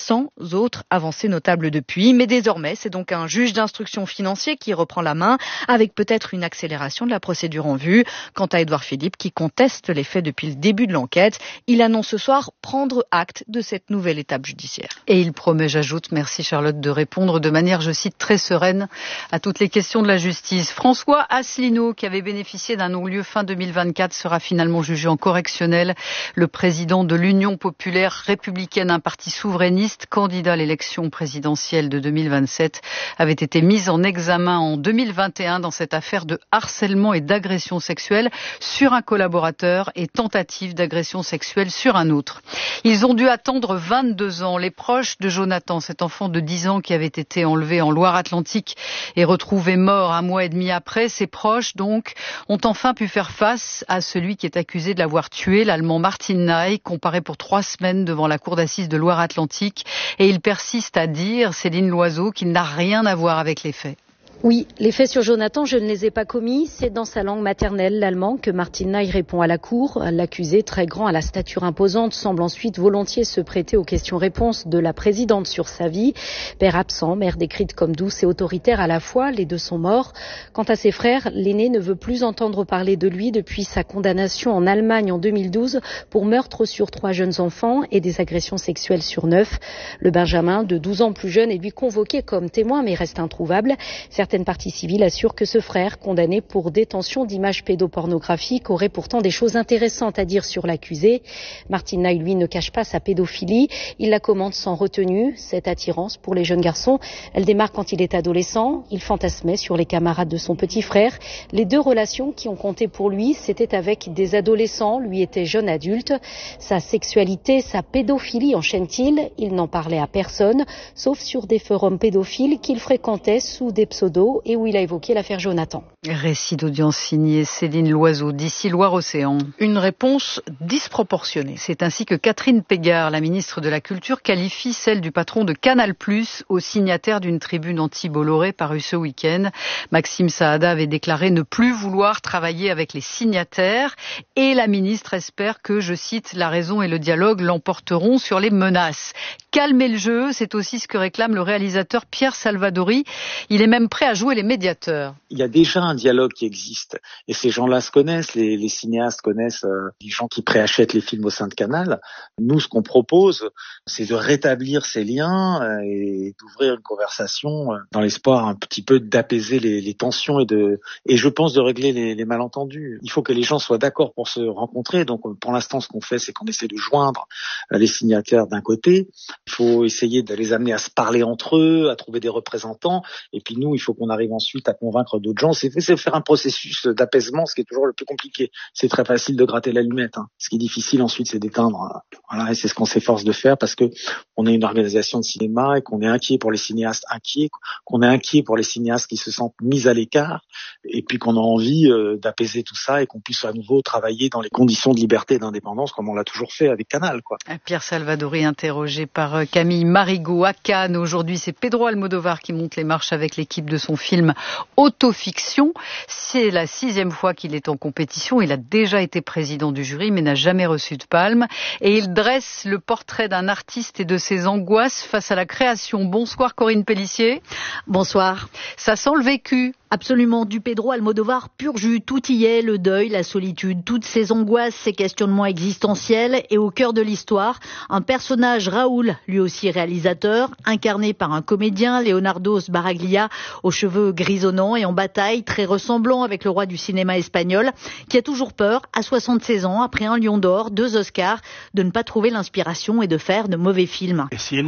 sans autre avancée notable depuis. Mais désormais, c'est donc un juge d'instruction financier qui reprend la main, avec peut-être une accélération de la procédure en vue. Quant à Édouard Philippe, qui conteste les faits depuis le début de l'enquête, il annonce ce soir prendre acte de cette nouvelle étape judiciaire. Et il promet, j'ajoute, merci Charlotte, de répondre de manière, je cite, très sereine à toutes les questions de la justice. François Asselineau, qui avait bénéficié d'un non-lieu fin 2024, sera finalement jugé en correctionnel. Le président de l'Union populaire républicaine, un parti souverainiste, candidat à l'élection présidentielle de 2027, avait été mis en examen en 2021 dans cette affaire de harcèlement et d'agression sexuelle sur un collaborateur et tentative d'agression sexuelle sur un autre. Ils ont dû attendre 22 ans. Les proches de Jonathan, cet enfant de 10 ans qui avait été enlevé en Loire-Atlantique et retrouvé mort un mois et demi après, ses proches donc ont enfin pu faire face à celui qui est accusé de l'avoir tué, l'Allemand Martin Ney, comparé pour 3 semaines devant la cour d'assises de Loire-Atlantique. Et il persiste à dire, Céline Loiseau, qu'il n'a rien à voir avec les faits. Oui, les faits sur Jonathan, je ne les ai pas commis. C'est dans sa langue maternelle, l'allemand, que Martin Ney répond à la cour. L'accusé, très grand à la stature imposante, semble ensuite volontiers se prêter aux questions-réponses de la présidente sur sa vie. Père absent, mère décrite comme douce et autoritaire à la fois, les deux sont morts. Quant à ses frères, l'aîné ne veut plus entendre parler de lui depuis sa condamnation en Allemagne en 2012 pour meurtre sur 3 jeunes enfants et des agressions sexuelles sur 9. Le Benjamin, de 12 ans plus jeune, est lui convoqué comme témoin mais reste introuvable. Certaines parties civiles assurent que ce frère, condamné pour détention d'images pédopornographiques, aurait pourtant des choses intéressantes à dire sur l'accusé. Martin Ney, lui, ne cache pas sa pédophilie. Il la commente sans retenue. Cette attirance pour les jeunes garçons, elle démarre quand il est adolescent. Il fantasmait sur les camarades de son petit frère. Les 2 relations qui ont compté pour lui, c'était avec des adolescents. Lui était jeune adulte. Sa sexualité, sa pédophilie, enchaîne-t-il. Il n'en parlait à personne, sauf sur des forums pédophiles qu'il fréquentait sous des pseudos et où il a évoqué l'affaire Jonathan. Récit d'audience signé Céline Loiseau, d'ici Loire-Océan. Une réponse disproportionnée. C'est ainsi que Catherine Pégard, la ministre de la Culture, qualifie celle du patron de Canal+, au signataire d'une tribune anti-Bolloré parue ce week-end. Maxime Saada avait déclaré ne plus vouloir travailler avec les signataires et la ministre espère que, je cite, la raison et le dialogue l'emporteront sur les menaces. Calmer le jeu, c'est aussi ce que réclame le réalisateur Pierre Salvadori. Il est même prêt à jouer les médiateurs. Il y a déjà un dialogue qui existe et ces gens-là se connaissent, les cinéastes connaissent les gens qui préachètent les films au sein de Canal. Nous, ce qu'on propose, c'est de rétablir ces liens et d'ouvrir une conversation dans l'espoir un petit peu d'apaiser les tensions et je pense de régler les malentendus. Il faut que les gens soient d'accord pour se rencontrer. Donc pour l'instant, ce qu'on fait, c'est qu'on essaie de joindre les signataires d'un côté. Il faut essayer de les amener à se parler entre eux, à trouver des représentants. Et puis nous, il faut qu'on arrive ensuite à convaincre d'autres gens. C'est faire un processus d'apaisement, ce qui est toujours le plus compliqué. C'est très facile de gratter l'allumette. Ce qui est difficile ensuite, c'est d'éteindre. Voilà, et c'est ce qu'on s'efforce de faire parce que on est une organisation de cinéma et qu'on est inquiet pour les cinéastes inquiets, qu'on est inquiet pour les cinéastes qui se sentent mis à l'écart, et puis qu'on a envie d'apaiser tout ça et qu'on puisse à nouveau travailler dans les conditions de liberté et d'indépendance comme on l'a toujours fait avec Canal, quoi. Pierre Salvadori, interrogé par Camille Marigot à Cannes. Aujourd'hui, c'est Pedro Almodovar qui monte les marches avec l'équipe de son film Autofiction. C'est la 6e fois qu'il est en compétition. Il a déjà été président du jury mais n'a jamais reçu de palme. Et il dresse le portrait d'un artiste et de ses angoisses face à la création. Bonsoir Corinne Pellissier. Bonsoir. Ça sent le vécu. Absolument, du Pedro Almodovar pur jus, tout y est, le deuil, la solitude, toutes ces angoisses, ces questionnements existentiels et au cœur de l'histoire, un personnage, Raoul, lui aussi réalisateur, incarné par un comédien, Leonardo Sbaraglia, aux cheveux grisonnants et en bataille, très ressemblant avec le roi du cinéma espagnol, qui a toujours peur, à 76 ans, après un Lion d'Or, 2 Oscars, de ne pas trouver l'inspiration et de faire de mauvais films. Je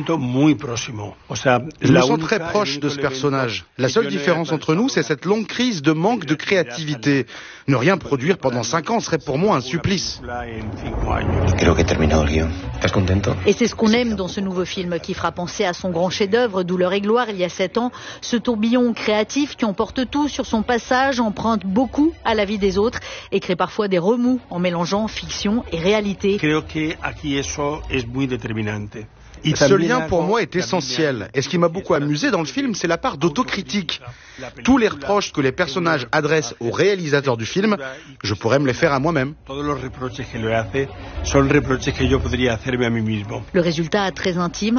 me sens très proche de ce personnage. La seule différence entre nous, c'est cette longue crise de manque de créativité. Ne rien produire pendant 5 ans serait pour moi un supplice. Et c'est ce qu'on aime dans ce nouveau film qui fera penser à son grand chef-d'œuvre Douleur et gloire il y a 7 ans. Ce tourbillon créatif qui emporte tout sur son passage emprunte beaucoup à la vie des autres et crée parfois des remous en mélangeant fiction et réalité. Ce lien pour moi est essentiel. Et ce qui m'a beaucoup amusé dans le film, c'est la part d'autocritique. Tous les reproches que les personnages adressent au réalisateur du film, je pourrais me les faire à moi-même. Le résultat très intime.